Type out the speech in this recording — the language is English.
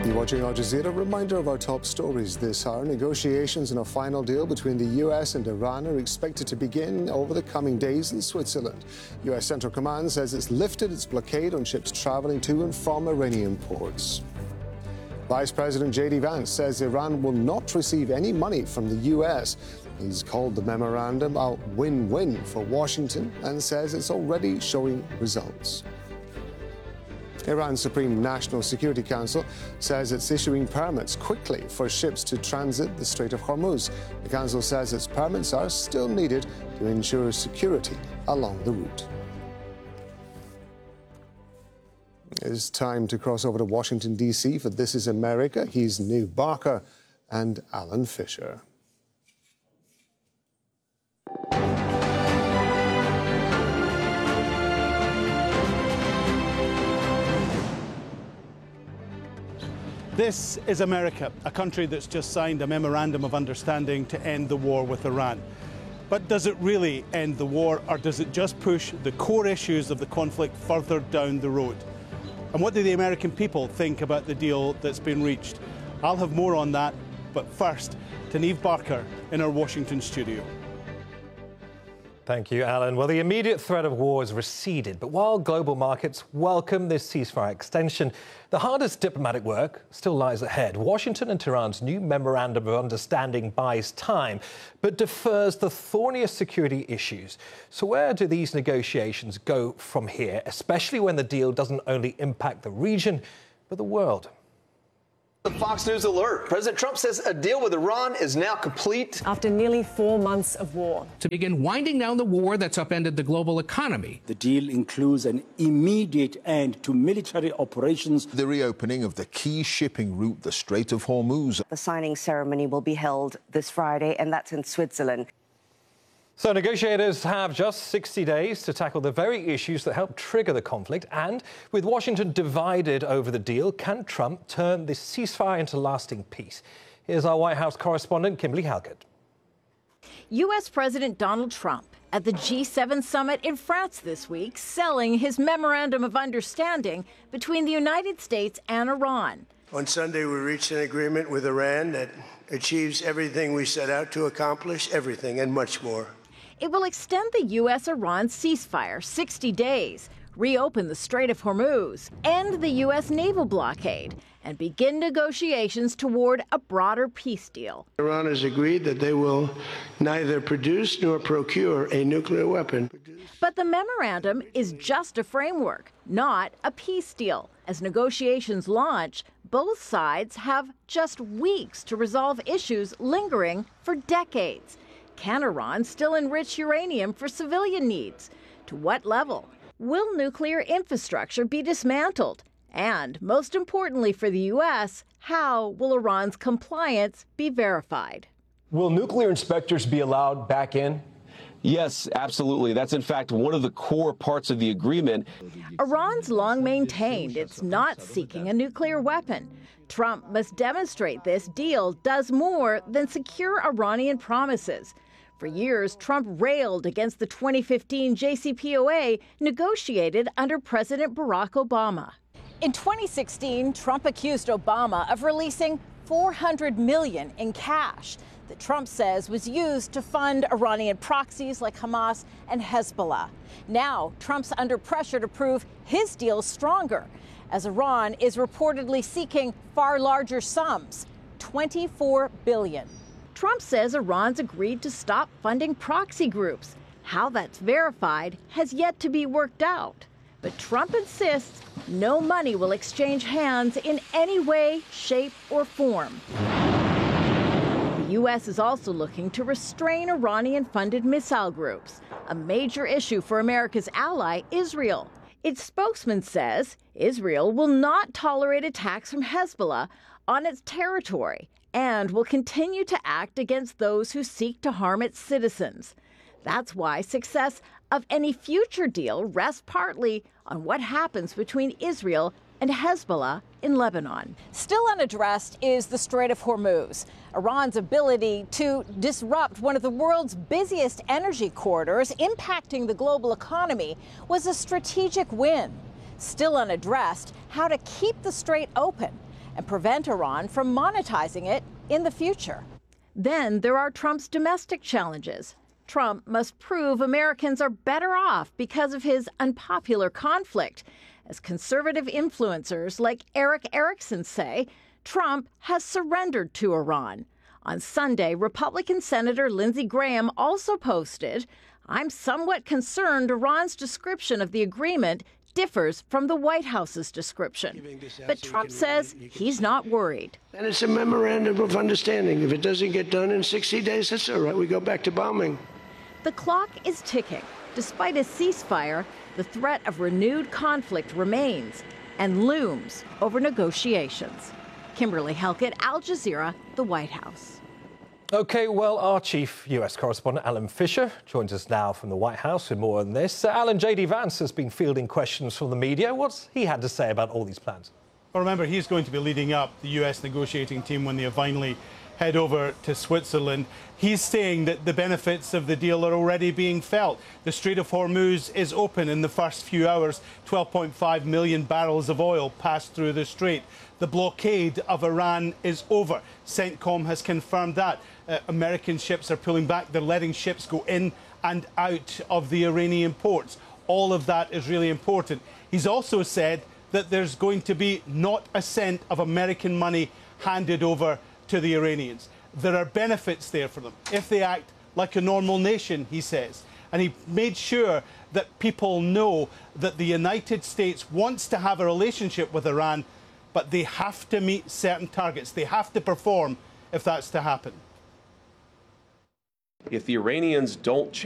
You're watching Al Jazeera. Reminder of our top stories this hour. Negotiations on a final deal between the U.S. and Iran are expected to begin over the coming days in Switzerland. U.S. Central Command says it's lifted its blockade on ships traveling to and from Iranian ports. Vice President J.D. Vance says Iran will not receive any money from the U.S. He's called the memorandum a win-win for Washington and says it's already showing results. Iran's Supreme National Security Council says it's issuing permits quickly for ships to transit the Strait of Hormuz. The council says its permits are still needed to ensure security along the route. It's time to cross over to Washington, D.C. for This Is America. Here's Niamh Barker and Alan Fisher. This is America, a country that's just signed a memorandum of understanding to end the war with Iran. But does it really end the war, or does it just push the core issues of the conflict further down the road? And what do the American people think about the deal that's been reached? I'll have more on that, but first, to Niamh Barker in our Washington studio. Thank you, Alan. Well, the immediate threat of war has receded, but while global markets welcome this ceasefire extension, the hardest diplomatic work still lies ahead. Washington and Tehran's new memorandum of understanding buys time, but defers the thorniest security issues. So where do these negotiations go from here, especially when the deal doesn't only impact the region, but the world? The Fox News alert. President Trump says a deal with Iran is now complete. After nearly 4 months of war. To begin winding down the war that's upended the global economy. The deal includes an immediate end to military operations. The reopening of the key shipping route, the Strait of Hormuz. The signing ceremony will be held this Friday, and that's in Switzerland. So negotiators have just 60 days to tackle the very issues that helped trigger the conflict. And with Washington divided over the deal, can Trump turn this ceasefire into lasting peace? Here's our White House correspondent, Kimberly Halgett. U.S. President Donald Trump at the G7 summit in France this week, selling his memorandum of understanding between the United States and Iran. On Sunday, we reached an agreement with Iran that achieves everything we set out to accomplish, everything and much more. It will extend the U.S.-Iran ceasefire 60 days, reopen the Strait of Hormuz, end the U.S. naval blockade, and begin negotiations toward a broader peace deal. Iran has agreed that they will neither produce nor procure a nuclear weapon. But the memorandum is just a framework, not a peace deal. As negotiations launch, both sides have just weeks to resolve issues lingering for decades. Can Iran still enrich uranium for civilian needs? To what level? Will nuclear infrastructure be dismantled? And, most importantly for the U.S., how will Iran's compliance be verified? Will nuclear inspectors be allowed back in? Yes, absolutely. That's, in fact, one of the core parts of the agreement. Iran's long maintained it's not seeking a nuclear weapon. Trump must demonstrate this deal does more than secure Iranian promises. For years, Trump railed against the 2015 JCPOA negotiated under President Barack Obama. In 2016, Trump accused Obama of releasing $400 million in cash that Trump says was used to fund Iranian proxies like Hamas and Hezbollah. Now, Trump's under pressure to prove his deal stronger, as Iran is reportedly seeking far larger sums, $24 billion. Trump says Iran's agreed to stop funding proxy groups. How that's verified has yet to be worked out. But Trump insists no money will exchange hands in any way, shape, or form. The U.S. is also looking to restrain Iranian-funded missile groups, a major issue for America's ally, Israel. Its spokesman says Israel will not tolerate attacks from Hezbollah on its territory and will continue to act against those who seek to harm its citizens. That's why success of any future deal rests partly on what happens between Israel and Hezbollah in Lebanon. Still unaddressed is the Strait of Hormuz. Iran's ability to disrupt one of the world's busiest energy corridors, impacting the global economy, was a strategic win. Still unaddressed, how to keep the strait open and prevent Iran from monetizing it in the future. Then there are Trump's domestic challenges. Trump must prove Americans are better off because of his unpopular conflict. As conservative influencers like Eric Erickson say, Trump has surrendered to Iran. On Sunday, Republican Senator Lindsey Graham also posted, "I'm somewhat concerned Iran's description of the agreement differs from the White House's description." But Trump says he's not worried. And it's a memorandum of understanding. If it doesn't get done in 60 days, that's all right. We go back to bombing. The clock is ticking. Despite a ceasefire, the threat of renewed conflict remains and looms over negotiations. Kimberly Helkett, Al Jazeera, the White House. OK, well, our chief US correspondent, Alan Fisher, joins us now from the White House with more on this. Alan, J.D. Vance has been fielding questions from the media. What's he had to say about all these plans? Well, remember, he's going to be leading up the US negotiating team when they finally head over to Switzerland. He's saying that the benefits of the deal are already being felt. The Strait of Hormuz is open in the first few hours. 12.5 million barrels of oil passed through the strait. The blockade of Iran is over. CENTCOM has confirmed that. American ships are pulling back. They're letting ships go in and out of the Iranian ports. All of that is really important. He's also said that there's going to be not a cent of American money handed over to the Iranians. There are benefits there for them if they act like a normal nation, he says. And he made sure that people know that the United States wants to have a relationship with Iran, but they have to meet certain targets. They have to perform if that's to happen. If the Iranians don't change